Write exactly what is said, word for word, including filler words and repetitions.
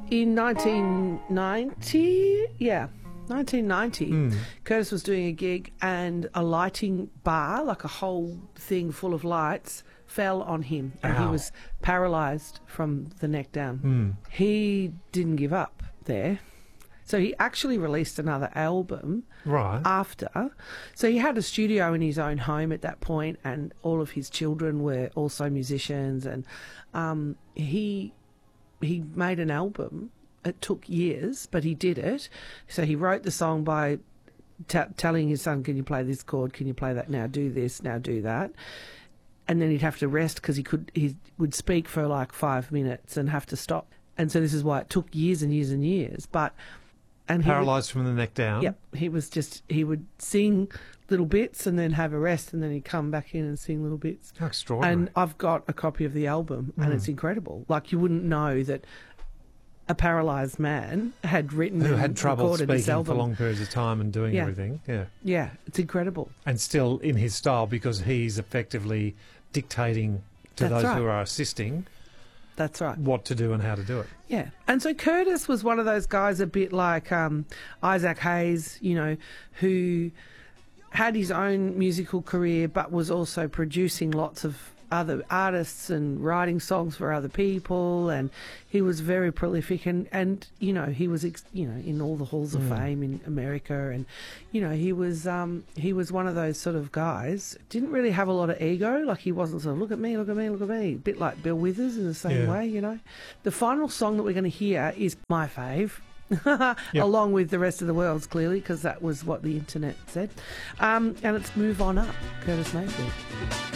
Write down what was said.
in nineteen ninety, yeah, nineteen ninety, Mm. Curtis was doing a gig and a lighting bar, like a whole thing full of lights, fell on him and he Ow. was paralysed from the neck down. Mm. He didn't give up there. So he actually released another album Right. after. So he had a studio in his own home at that point, and all of his children were also musicians. And um, he he made an album. It took years, but he did it. So he wrote the song by t- telling his son, "Can you play this chord? Can you play that? Now do this. Now do that." And then he'd have to rest because he could he would speak for like five minutes and have to stop. And so this is why it took years and years and years. But and he would- Paralysed from the neck down. Yep, he was just, he would sing little bits and then have a rest and then he'd come back in and sing little bits. How extraordinary. And I've got a copy of the album and Mm. it's incredible. Like, you wouldn't know that a paralysed man had written Who and had trouble recorded this speaking album. for long periods of time and doing Yeah. everything. Yeah. Yeah, it's incredible. And still in his style, because he's effectively dictating to That's those right. who are assisting That's right. what to do and how to do it. Yeah. And so Curtis was one of those guys a bit like um, Isaac Hayes, you know, who had his own musical career but was also producing lots of other artists and writing songs for other people, and he was very prolific, and, and you know, he was ex- you know in all the halls of Mm. fame in America, and you know, he was um, he was one of those sort of guys, didn't really have a lot of ego, like he wasn't sort of look at me, look at me, look at me, a bit like Bill Withers in the same Yeah. way, you know. The final song that we're going to hear is my fave. Yep. Along with the rest of the world's, clearly, because that was what the internet said. Um, and it's Move On Up, Curtis Mayfield.